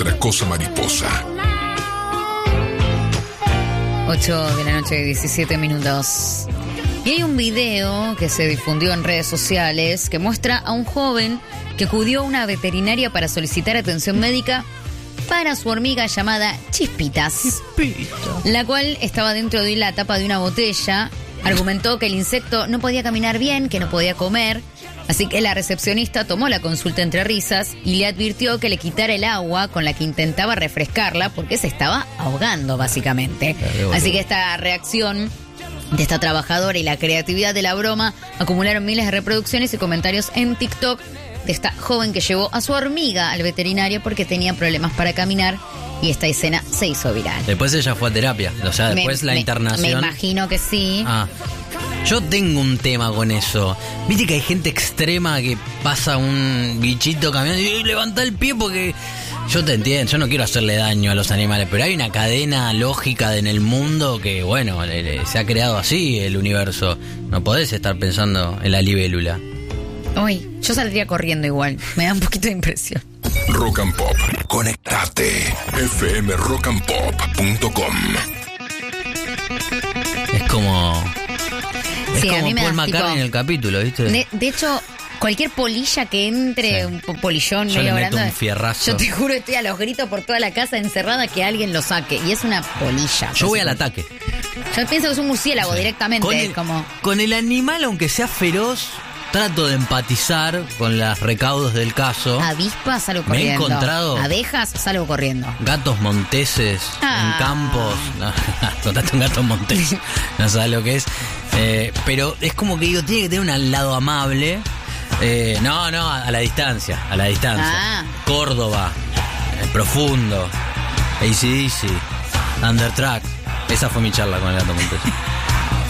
otra cosa mariposa. 8 de la noche, 17 minutos. Y hay un video que se difundió en redes sociales que muestra a un joven que acudió a una veterinaria para solicitar atención médica para su hormiga llamada Chispitas, la cual estaba dentro de la tapa de una botella. Argumentó que el insecto no podía caminar bien, que no podía comer, así que la recepcionista tomó la consulta entre risas y le advirtió que le quitara el agua con la que intentaba refrescarla porque se estaba ahogando básicamente. Así que esta reacción de esta trabajadora y la creatividad de la broma acumularon miles de reproducciones y comentarios en TikTok de esta joven que llevó a su hormiga al veterinario porque tenía problemas para caminar, y esta escena se hizo viral. Después ella fue a terapia, o sea, después la internación. Me imagino que sí. Yo tengo un tema con eso. Viste que hay gente extrema que pasa un bichito caminando y levanta el pie porque... Yo te entiendo, yo no quiero hacerle daño a los animales, pero hay una cadena lógica en el mundo que, bueno, se ha creado así el universo. No podés estar pensando en la libélula. Uy, yo saldría corriendo igual, me da un poquito de impresión. Rock and Pop, conectate. fmrockandpop.com. Es como... Sí, es a mí como me Paul da McCartney tipo... en el capítulo, ¿viste? De hecho, cualquier polilla que entre, Sí. un polillón Yo medio le meto grande, un fierrazo. yo te juro, estoy a los gritos por toda la casa encerrada que alguien lo saque. Y es una polilla. Yo voy al ataque. Yo pienso que es un murciélago directamente. Con el animal, aunque sea feroz, trato de empatizar con los recaudos del caso. Avispas, salgo Me he corriendo. encontrado Abejas, salgo corriendo. gatos monteses en campos. No, contaste un gato montés. No sabes lo que es. Pero es como que digo, tiene que tener un lado amable. No, a la distancia. Córdoba, Profundo, AC/DC, Undertrack. Esa fue mi charla con el gato montés.